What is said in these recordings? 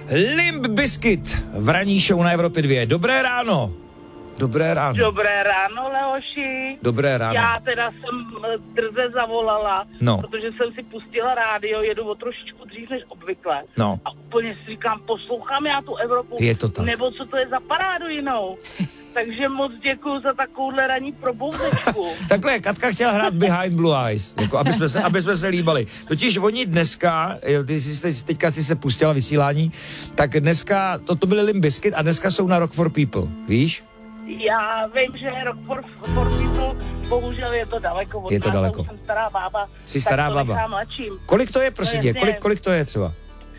Limp Bizkit v ranní show na Evropě 2. Dobré ráno. Dobré ráno. Dobré ráno, Leoši. Dobré ráno. Já teda jsem drze zavolala, protože jsem si pustila rádio, jedu o trošičku dřív než obvykle. No. A úplně si říkám, poslouchám já tu Evropu. Je to tak. Nebo co to je za parádu jinou. Takže moc děkuju za takovouhle ranní probouzečku. Takhle, Katka chtěla hrát Behind Blue Eyes, jako aby jsme se líbali. Totiž oni dneska, teďka si se pustila vysílání, tak dneska, to byly Limp Bizkit a dneska jsou na Rock for People, víš? Já vím, že Rock for People, bohužel je to daleko od je to nás, daleko. Jsem stará bába. Jsi stará bába. Mladším. Kolik to je, prosím tě? Kolik to je třeba?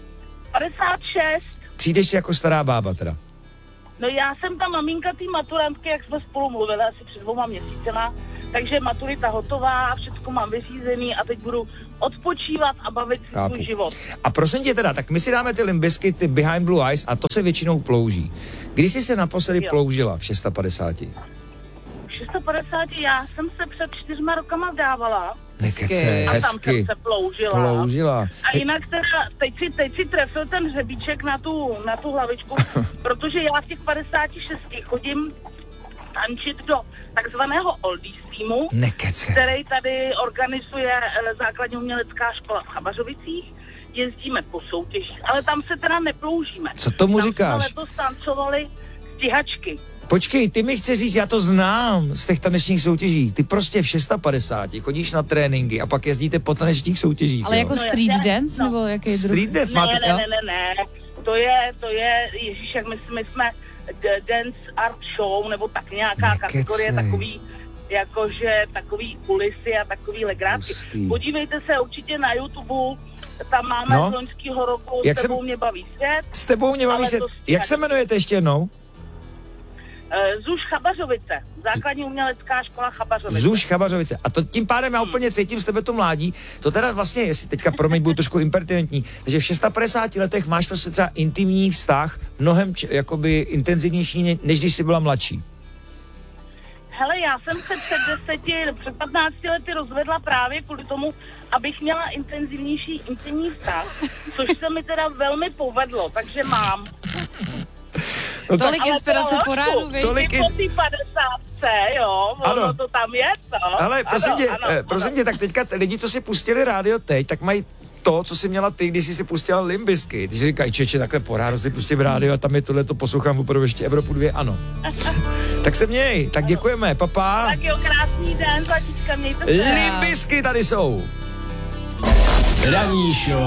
56. Přijdeš si jako stará bába teda? No já jsem ta maminka té maturantky, jak jsme spolu mluvili asi před 2 měsícema, takže maturita hotová, všechno mám vyřízený a teď budu odpočívat a bavit si svůj život. A prosím tě teda, tak my si dáme ty Limp Bizkit, ty Behind Blue Eyes a to se většinou plouží. Kdy jsi se naposledy ploužila v 650? V 650 já jsem se před 4 rokama vdávala. Nekece, a hezky. tam jsem se ploužila. A jinak teda, teď si trefil ten hřebíček na tu hlavičku, protože já v těch 56 chodím tančit do takzvaného oldies týmu, který tady organizuje základní umělecká škola v Chabařovicích. Jezdíme po soutěžích, ale tam se teda neploužíme. Co tomu říkáš? Tam jsme letos tancovali stíhačky. Počkej, ty mi chci říct, já to znám z těch tanečních soutěží. Ty prostě v 650 chodíš na tréninky a pak jezdíte po tanečních soutěžích. Ale jako street dance, nebo jaký druh? Street dance máte? Ne. To je, ježíš, jak my jsme dance art show, nebo tak nějaká kategorie, takový, jakože takový kulisy a takový legrátky. Podívejte se určitě na YouTube, tam máme z loňského roku S tebou mě baví svět. S tebou mě baví svět. Jak se jmenujete ještě jednou? ZUŠ Chabařovice, základní umělecká škola Chabařovice. ZUŠ Chabařovice. A to tím pádem já úplně cítím z tebe to mládí. To teda vlastně, jestli teďka promiň, budu trošku impertinentní, takže v 650 letech máš prostě třeba intimní vztah, mnohem jakoby intenzivnější, než když jsi byla mladší. Hele, já jsem se před 15 lety rozvedla právě kvůli tomu, abych měla intenzivnější intimní vztah, což se mi teda velmi povedlo, takže mám. No tolik inspirace po ránu, víš? Tolik po té 50, jo, ono to tam je, to. Ale prosím tě, tak teďka lidi, co si pustili rádio teď, tak mají to, co jsi měla ty, když jsi si pustila Limp Bizkit. Když říkají, čeče, takhle po ráno si pustím rádio a tam je tohleto, poslouchám opravdu ještě Evropu 2, ano. Tak se měj, tak děkujeme, papa. Tak jo, krásný den, zlatíčka, mějte se. Limp Bizkit tady jsou. Ranní show